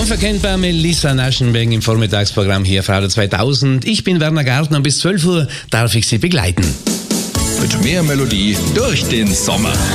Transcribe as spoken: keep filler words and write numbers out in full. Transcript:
Unverkennbar Melissa Naschenberg im Vormittagsprogramm hier auf Radio zweitausend. Ich bin Werner Gärtner und bis zwölf Uhr darf ich Sie begleiten. Mit mehr Melodie durch den Sommer.